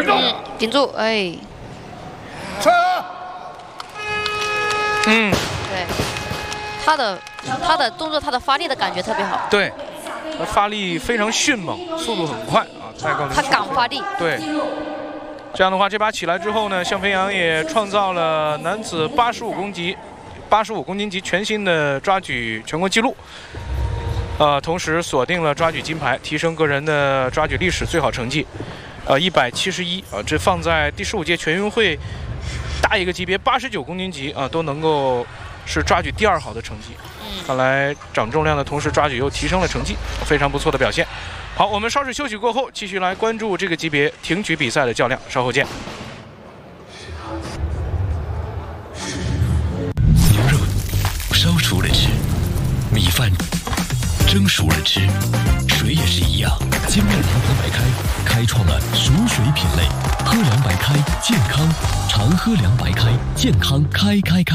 顶住，哎。对，他的动作，他的发力的感觉特别好。 对，发力非常迅猛，速度很快啊，太高。 他敢发力。 对。这样的话，这把起来之后呢，向飞扬也创造了男子85公斤级全新的抓举全国纪录。同时锁定了抓举金牌，提升个人的抓举历史最好成绩，171啊，这放在第15届全运会大一个级别89公斤级啊，都能够是抓举第2好的成绩。看来长重量的同时抓举又提升了成绩，非常不错的表现。好，我们稍事休息过后，继续来关注这个级别挺举比赛的较量，稍后见。 牛肉烧熟了吃，米饭蒸熟了吃，水也是一样。金麦堂喝白开，开创了熟水品类。喝凉白开，健康，常喝凉白开，健康开。